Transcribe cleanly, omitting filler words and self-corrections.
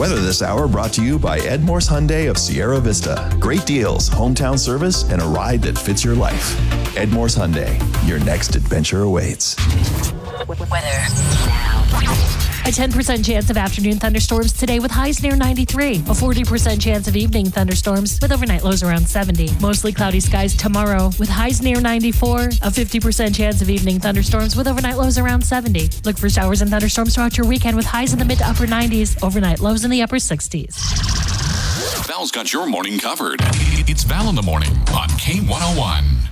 Weather this hour brought to you by Ed Morse Hyundai of Sierra Vista. Great deals, hometown service, and a ride that fits your life. Ed Morse Hyundai, your next adventure awaits. Weather now. A 10% chance of afternoon thunderstorms today with highs near 93. A 40% chance of evening thunderstorms with overnight lows around 70. Mostly cloudy skies tomorrow with highs near 94. A 50% chance of evening thunderstorms with overnight lows around 70. Look for showers and thunderstorms throughout your weekend with highs in the mid to upper 90s. Overnight lows in the upper 60s. Val's got your morning covered. It's Val in the Morning on K101.